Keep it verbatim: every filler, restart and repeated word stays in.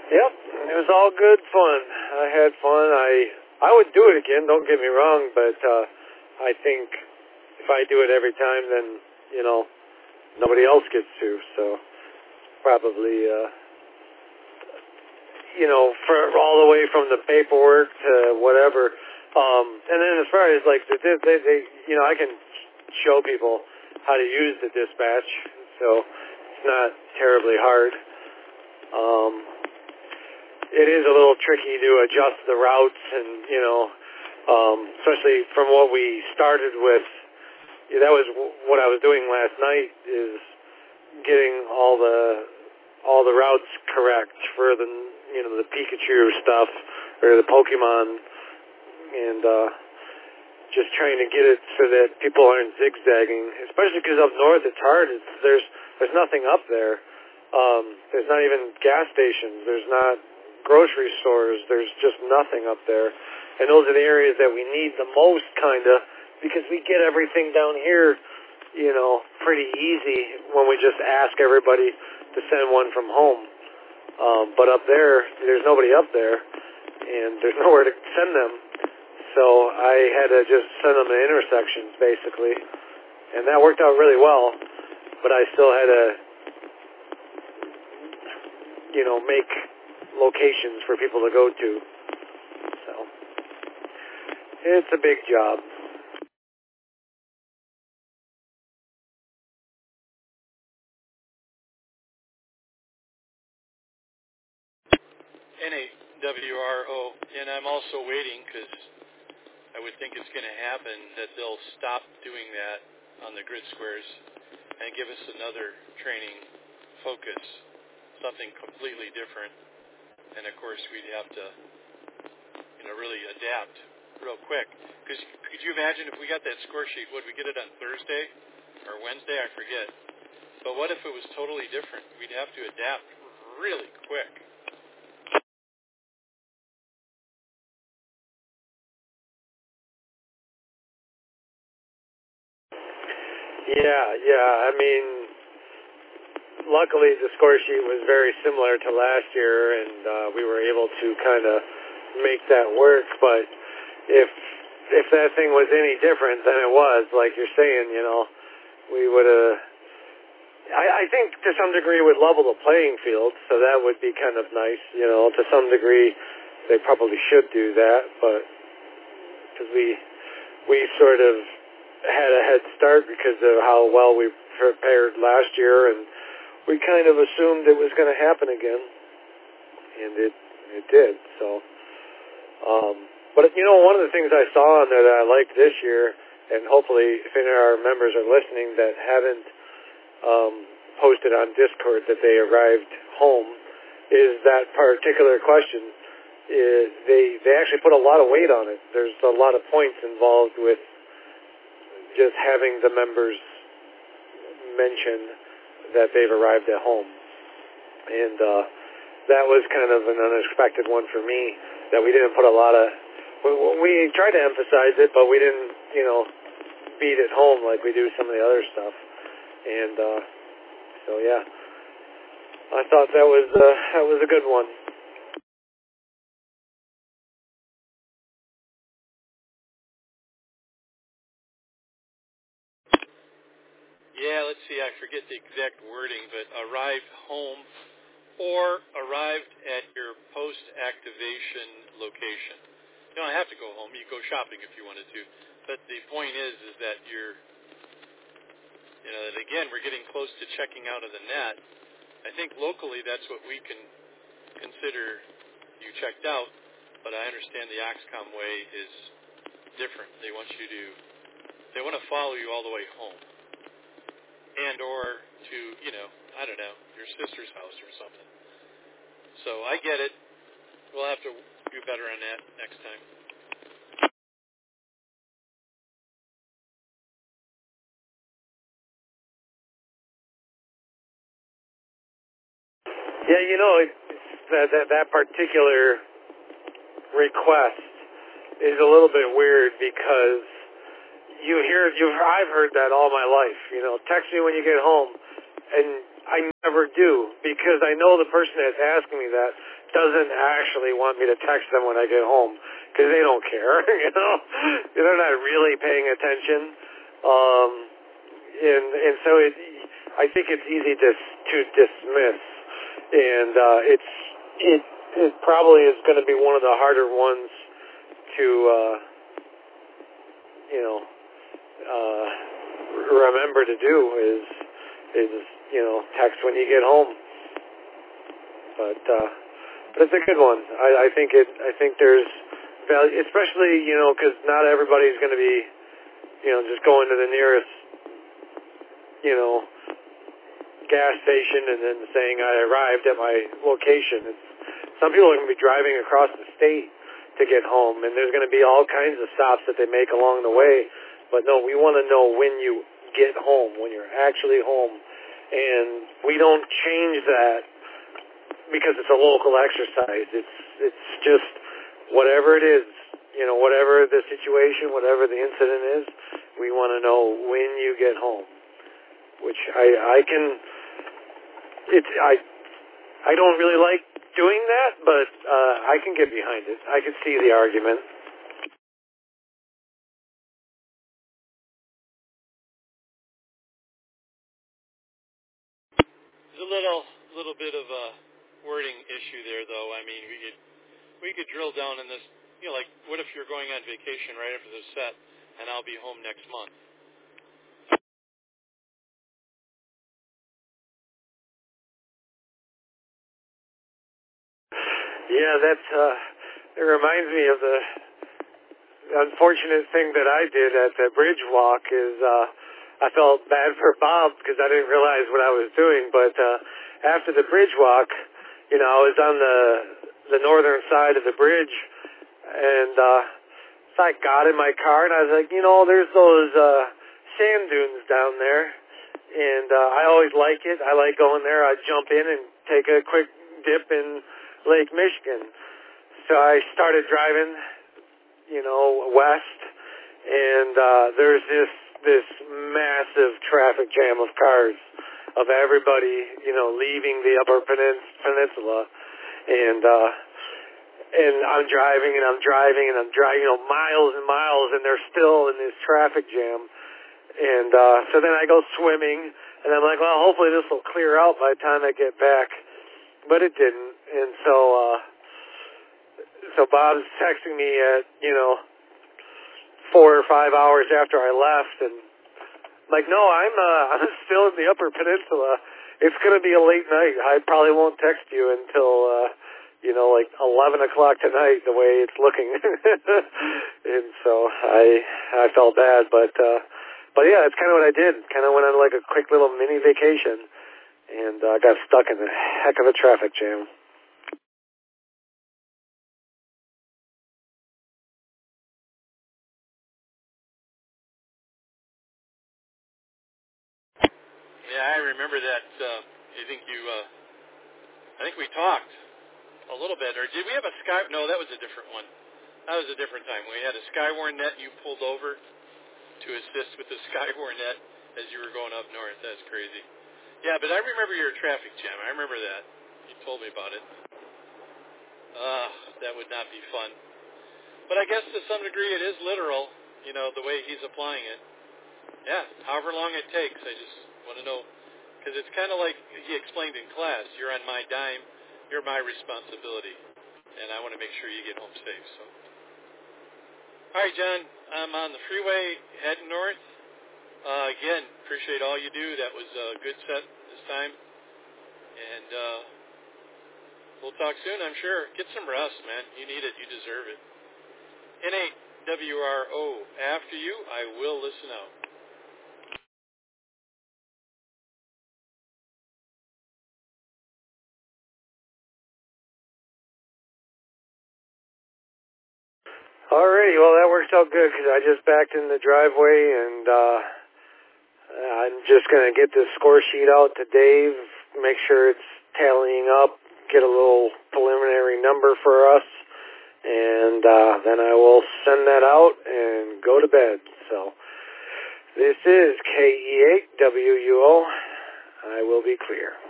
Yep, it was all good fun. I had fun. I I would do it again, don't get me wrong, but uh, I think if I do it every time, then, you know, nobody else gets to. So probably, uh, you know, for all the way from the paperwork to whatever. Um, and then as far as, like, the, they, they, you know, I can show people how to use the dispatch, so it's not terribly hard. Um, it is a little tricky to adjust the routes and, you know, um, especially from what we started with. Yeah, that was w- what I was doing last night, is getting all the all the routes correct for the, you know, the Pikachu stuff or the Pokemon, and uh, just trying to get it so that people aren't zigzagging, especially because up north it's hard. It's, there's there's nothing up there. Um, there's not even gas stations. There's not grocery stores. There's just nothing up there. And those are the areas that we need the most, kind of, because we get everything down here, you know, pretty easy when we just ask everybody to send one from home. Um, but up there, there's nobody up there, and there's nowhere to send them. So I had to just send them to intersections, basically. And that worked out really well. But I still had to, you know, make locations for people to go to. So it's a big job. N A W R O, and I'm also waiting because I would think it's going to happen that they'll stop doing that on the grid squares and give us another training focus, something completely different. And of course, we'd have to, you know, really adapt real quick. Because could you imagine if we got that score sheet, would we get it on Thursday or Wednesday? I forget. But what if it was totally different? We'd have to adapt really quick. Yeah, yeah. I mean, luckily the score sheet was very similar to last year, and uh, we were able to kind of make that work. But if if that thing was any different than it was, like you're saying, you know, we would have. I, I think to some degree would level the playing field, so that would be kind of nice. You know, to some degree, they probably should do that, but because we we sort of had a head start because of how well we prepared last year, and we kind of assumed it was going to happen again, and it it did. So, um, but you know, one of the things I saw on there that I liked this year, and hopefully if any of our members are listening that haven't um, posted on Discord that they arrived home, is that particular question. Is they they actually put a lot of weight on it. There's a lot of points involved with just having the members mention that they've arrived at home. And uh, that was kind of an unexpected one for me, that we didn't put a lot of, we, we tried to emphasize it, but we didn't, you know, beat it home like we do some of the other stuff. And uh, so, yeah, I thought that was, uh, that was a good one. Yeah, let's see, I forget the exact wording, but arrived home or arrived at your post-activation location. You don't have to go home. You go shopping if you wanted to. But the point is, is that you're, you know, that again, we're getting close to checking out of the net. I think locally that's what we can consider you checked out, but I understand the Oxcom way is different. They want you to, they want to follow you all the way home. And or to, you know, I don't know, your sister's house or something. So I get it. We'll have to do better on that next time. Yeah, you know, it, that, that that particular request is a little bit weird because you hear, you I've heard that all my life. You know, text me when you get home, and I never do because I know the person that's asking me that doesn't actually want me to text them when I get home because they don't care, you know. They're not really paying attention, um, and and so it, I think it's easy to to dismiss, and uh, it's it it probably is going to be one of the harder ones to uh, you know uh, remember to do is is you know text when you get home, but. Uh, But it's a good one. I, I think it. I think there's value, especially you know, because not everybody's going to be, you know, just going to the nearest, you know, gas station and then saying I arrived at my location. It's, some people are going to be driving across the state to get home, and there's going to be all kinds of stops that they make along the way. But no, we want to know when you get home, when you're actually home, and we don't change that. Because it's a local exercise. It's it's just whatever it is, you know, whatever the situation, whatever the incident is, we want to know when you get home. Which I I can it's I I don't really like doing that, but uh, I can get behind it. I can see the argument. There's a little little bit of a wording issue there, though. I mean, we could we could drill down in this. You know, like, what if you're going on vacation right after the set, and I'll be home next month? Yeah, that's. Uh, it reminds me of the unfortunate thing that I did at the bridge walk. Is uh, I felt bad for Bob because I didn't realize what I was doing, but uh, after the bridge walk. You know, I was on the the northern side of the bridge, and uh, so I got in my car, and I was like, you know, there's those uh, sand dunes down there, and uh, I always like it. I like going there. I jump in and take a quick dip in Lake Michigan. So I started driving, you know, west, and uh, there's this this massive traffic jam of cars. Of everybody, you know, leaving the Upper Peninsula, and uh, and I'm driving and I'm driving and I'm driving, you know, miles and miles, and they're still in this traffic jam, and uh, so then I go swimming, and I'm like, well, hopefully this will clear out by the time I get back, but it didn't, and so uh, so Bob's texting me at you know four or five hours after I left, and. Like, no, I'm uh, I'm still in the Upper Peninsula. It's going to be a late night. I probably won't text you until, uh, you know, like eleven o'clock tonight, the way it's looking. And so I I felt bad. But, uh, but yeah, that's kind of what I did. Kind of went on like a quick little mini vacation and uh, got stuck in a heck of a traffic jam. Yeah, I remember that. Uh, I think you, uh, I think we talked a little bit, or did we have a Sky? No, that was a different one. That was a different time. We had a Skywarn net, and you pulled over to assist with the Skywarn net as you were going up north. That's crazy. Yeah, but I remember your traffic jam. I remember that. You told me about it. Ah, uh, that would not be fun. But I guess to some degree it is literal, you know, the way he's applying it. Yeah, however long it takes, I just want to know. Because it's kind of like he explained in class, you're on my dime, you're my responsibility. And I want to make sure you get home safe. So, all right, John, I'm on the freeway heading north. Uh, again, appreciate all you do. That was a good set this time. And uh, we'll talk soon, I'm sure. Get some rest, man. You need it. You deserve it. N eight W R O. After you, I will listen out. Alrighty, well that works out good because I just backed in the driveway and uh, I'm just going to get this score sheet out to Dave, make sure it's tallying up, get a little preliminary number for us, and uh, then I will send that out and go to bed. So this is K E eight W U O. I will be clear.